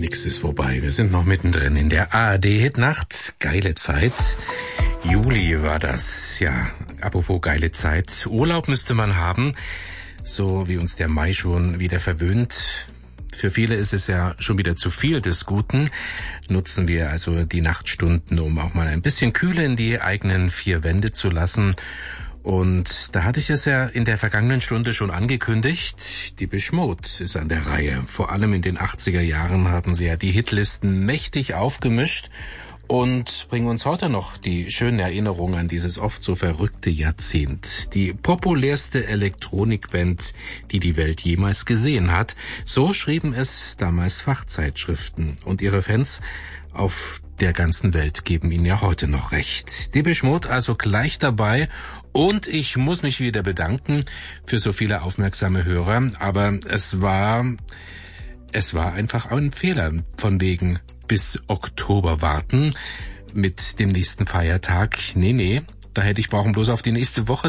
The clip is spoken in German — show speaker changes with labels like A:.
A: Nix ist vorbei. Wir sind noch mittendrin in der ARD-Hitnacht. Geile Zeit. Juli war das. Ja, apropos geile Zeit. Urlaub müsste man haben, so wie uns der Mai schon wieder verwöhnt. Für viele ist es ja schon wieder zu viel des Guten. Nutzen wir also die Nachtstunden, um auch mal ein bisschen Kühle in die eigenen vier Wände zu lassen. Und da hatte ich es ja in der vergangenen Stunde schon angekündigt, Depeche Mode ist an der Reihe. Vor allem in den 80er Jahren haben sie ja die Hitlisten mächtig aufgemischt und bringen uns heute noch die schönen Erinnerungen an dieses oft so verrückte Jahrzehnt. Die populärste Elektronikband, die die Welt jemals gesehen hat. So schrieben es damals Fachzeitschriften. Und ihre Fans auf der ganzen Welt geben ihnen ja heute noch recht. Depeche Mode also gleich dabei. Und ich muss mich wieder bedanken für so viele aufmerksame Hörer. Aber es war einfach ein Fehler von wegen bis Oktober warten mit dem nächsten Feiertag. Nee, da hätte ich brauchen bloß auf die nächste Woche